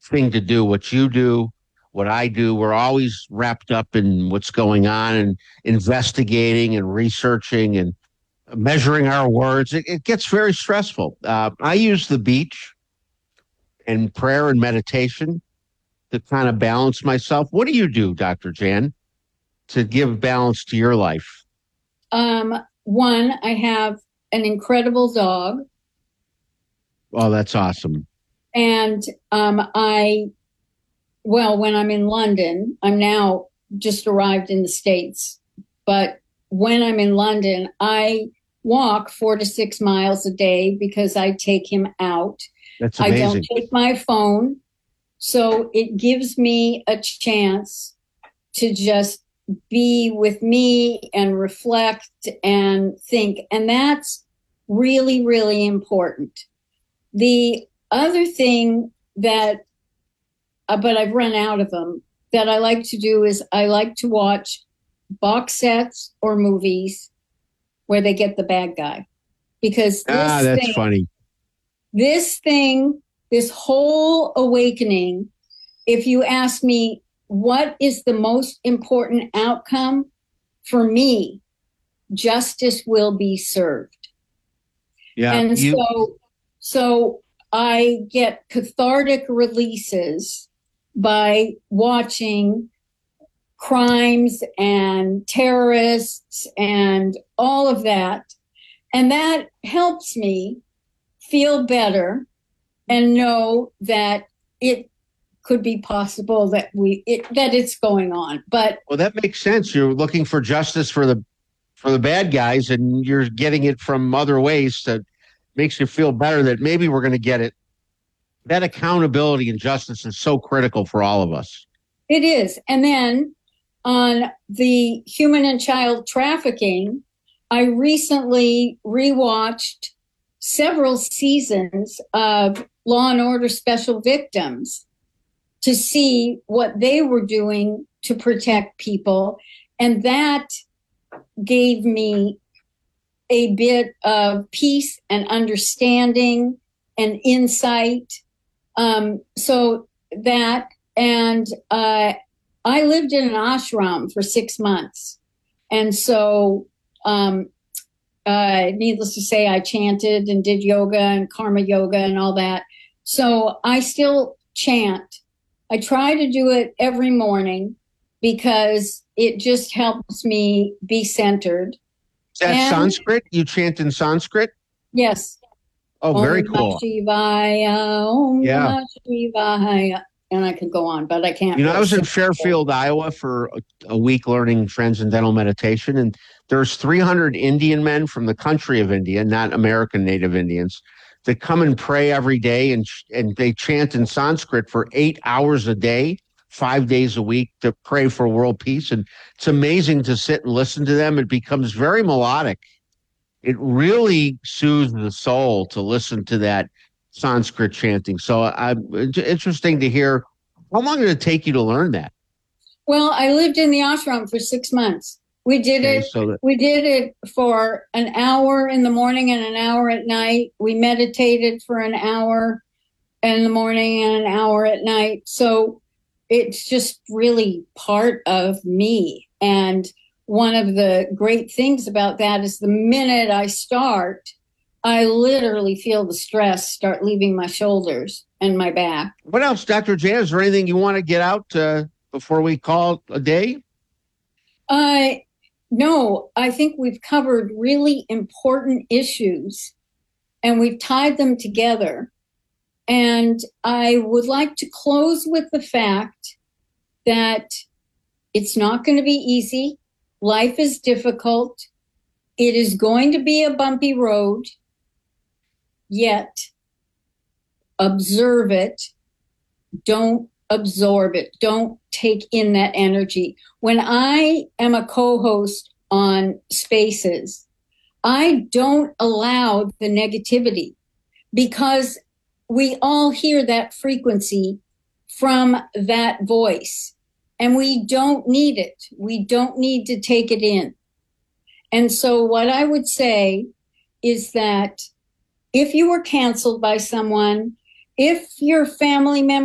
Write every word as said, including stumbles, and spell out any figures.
thing to do. What you do, what I do, we're always wrapped up in what's going on and investigating and researching and measuring our words. It, it gets very stressful. Uh, I use the beach and prayer and meditation to kind of balance myself. What do you do, Doctor Jan, to give balance to your life? Um, one, I have an incredible dog. Oh, that's awesome. And um, I, well, when I'm in London, I'm now just arrived in the States, but when I'm in London, I walk four to six miles a day because I take him out. That's I don't amazing. take my phone. So it gives me a chance to just be with me and reflect and think. And that's really, really important. The other thing that, uh, but I've run out of them, that I like to do is I like to watch box sets or movies where they get the bad guy. Because this Ah, that's thing, funny. this thing, this whole awakening, if you ask me, what is the most important outcome for me? Justice will be served. Yeah, And you. so, so I get cathartic releases by watching crimes and terrorists and all of that. And that helps me feel better and know that it could be possible that we it, that it's going on. But Well, that makes sense. You're looking for justice for the for the bad guys, and you're getting it from other ways that makes you feel better that maybe we're going to get it. That accountability and justice is so critical for all of us. it is. And then on the human and child trafficking, I recently rewatched several seasons of Law and Order Special Victims to see what they were doing to protect people. And that gave me a bit of peace and understanding and insight. Um, so that, and uh, I lived in an ashram for six months. And so, um, uh, needless to say, I chanted and did yoga and karma yoga and all that. So I still chant. I try to do it every morning because it just helps me be centered. Is that And Sanskrit? You chant in Sanskrit? yes, Oh, very Om Namah cool. Shivaya, Om Yeah. Namah Shivaya. And I could go on, but I can't You know, I really was in sing. Fairfield, Iowa for a, a week learning transcendental meditation, and there's three hundred Indian men from the country of India, not American Native Indians, that come and pray every day, and and they chant in Sanskrit for eight hours a day, five days a week to pray for world peace. And it's amazing to sit and listen to them. It becomes very melodic. It really soothes the soul to listen to that Sanskrit chanting. So I, it's interesting to hear. How long did it take you to learn that? Well, I lived in the ashram for six months. We did Okay, it. so that We did it for an hour in the morning and an hour at night. We meditated for an hour in the morning and an hour at night. So it's just really part of me. And one of the great things about that is the minute I start, I literally feel the stress start leaving my shoulders and my back. what else, Doctor Jan? Is there anything you want to get out uh, before we call it a day? Uh, no, I think we've covered really important issues and we've tied them together. And I would like to close with the fact that it's not going to be easy. Life is difficult. It is going to be a bumpy road, yet observe it. Don't absorb it. Don't take in that energy. When I am a co-host on Spaces, I don't allow the negativity because we all hear that frequency from that voice and we don't need it. We don't need to take it in. And so what I would say is that if you were canceled by someone, if your family member